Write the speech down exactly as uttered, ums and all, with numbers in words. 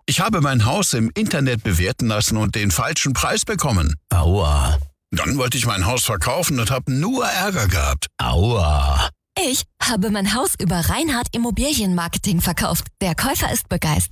Ich habe mein Haus im Internet bewerten lassen und den falschen Preis bekommen. Aua. Dann wollte ich mein Haus verkaufen und habe nur Ärger gehabt. Aua. Ich habe mein Haus über Reinhardt Immobilienmarketing verkauft. Der Käufer ist begeistert.